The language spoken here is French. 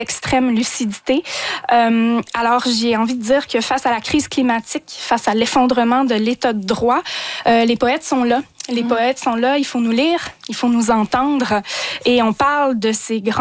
extrême lucidité. Alors, j'ai envie de dire que face à la crise climatique, face à l'effondrement de l'état de droit, les poètes sont là. Les poètes sont là, il faut nous lire, il faut nous entendre. Et on parle de ces grands